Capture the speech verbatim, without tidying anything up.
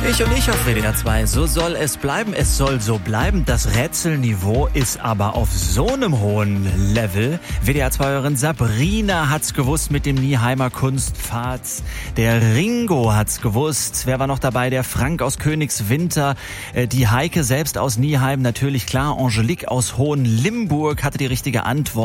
Ich und ich auf W D R zwei, so soll es bleiben, es soll so bleiben. Das Rätselniveau ist aber auf so einem hohen Level. W D R zwei-Hörerin Sabrina hat's gewusst mit dem Nieheimer Kunstpfad. Der Ringo hat's gewusst. Wer war noch dabei? Der Frank aus Königswinter. Die Heike selbst aus Nieheim, natürlich klar. Angelique aus Hohenlimburg hatte die richtige Antwort.